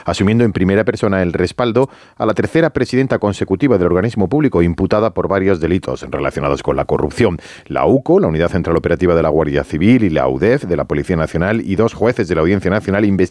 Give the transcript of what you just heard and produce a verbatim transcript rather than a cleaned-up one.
asumiendo en primera persona el respaldo a la tercera presidenta consecutiva del organismo público imputada por varios delitos relacionados con la corrupción. La U C O, la Unidad Central Operativa de la Guardia Civil, y la U D E F de la Policía Nacional, y dos jueces de la Audiencia Nacional investigan